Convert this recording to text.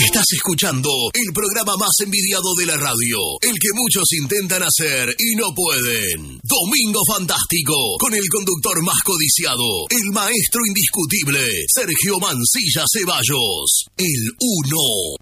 Estás escuchando el programa más envidiado de la radio, el que muchos intentan hacer y no pueden. Domingo Fantástico, con el conductor más codiciado, el maestro indiscutible, Sergio Mancilla Ceballos, el uno.